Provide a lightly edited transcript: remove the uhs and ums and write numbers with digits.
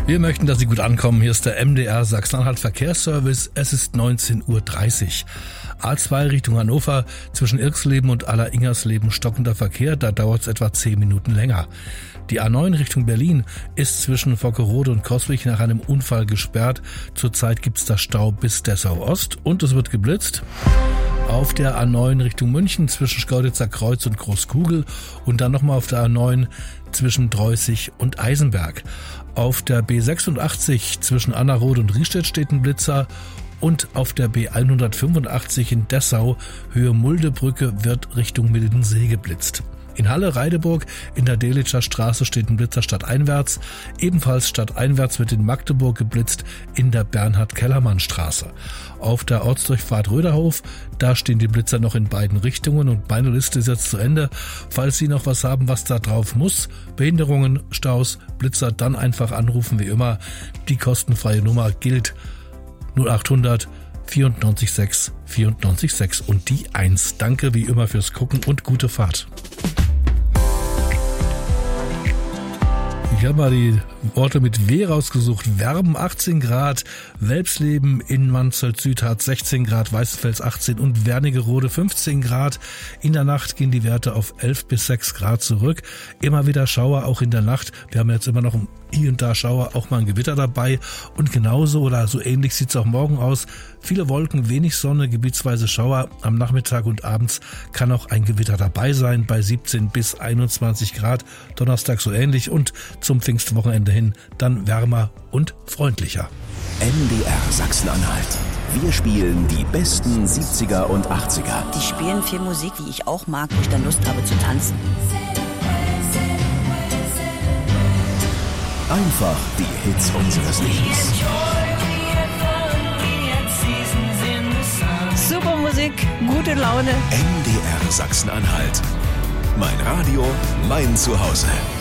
Wir möchten, dass Sie gut ankommen. Hier ist der MDR Sachsen-Anhalt Verkehrsservice. Es ist 19.30 Uhr. A2 Richtung Hannover, zwischen Irksleben und Aller-Ingersleben stockender Verkehr, da dauert es etwa 10 Minuten länger. Die A9 Richtung Berlin ist zwischen Vockerode und Coswig nach einem Unfall gesperrt. Zurzeit gibt's da Stau bis Dessau Ost und es wird geblitzt. Auf der A9 Richtung München zwischen Schkeuditzer Kreuz und Großkugel und dann nochmal auf der A9 zwischen Dreußig und Eisenberg. Auf der B86 zwischen Annerode und Riestedt steht ein Blitzer und auf der B185 in Dessau Höhe Muldebrücke wird Richtung Mildensee geblitzt. In Halle-Reideburg in der Delitscher Straße steht ein Blitzer stadteinwärts. Ebenfalls stadteinwärts wird in Magdeburg geblitzt in der Bernhard-Kellermann-Straße. Auf der Ortsdurchfahrt Röderhof, da stehen die Blitzer noch in beiden Richtungen und meine Liste ist jetzt zu Ende. Falls Sie noch was haben, was da drauf muss, Behinderungen, Staus, Blitzer, dann einfach anrufen wie immer. Die kostenfreie Nummer gilt 0800 94 94 6 und die 1. Danke wie immer fürs Gucken und gute Fahrt. Ich habe mal die Orte mit W rausgesucht. Werben 18 Grad, Welpsleben in Mansfeld-Süd hat 16 Grad, Weißenfels 18 und Wernigerode 15 Grad. In der Nacht gehen die Werte auf 11 bis 6 Grad zurück. Immer wieder Schauer, auch in der Nacht. Wir haben jetzt immer noch hier und da Schauer, auch mal ein Gewitter dabei. Und genauso oder so ähnlich sieht es auch morgen aus. Viele Wolken, wenig Sonne, gebietsweise Schauer. Am Nachmittag und abends kann auch ein Gewitter dabei sein bei 17 bis 21 Grad. Donnerstag so ähnlich und zum Pfingstwochenende hin dann wärmer und freundlicher. MDR Sachsen-Anhalt. Wir spielen die besten 70er und 80er. Die spielen viel Musik, die ich auch mag, wo ich dann Lust habe zu tanzen. Einfach die Hits unseres Lebens. Super Musik, gute Laune. MDR Sachsen-Anhalt. Mein Radio, mein Zuhause.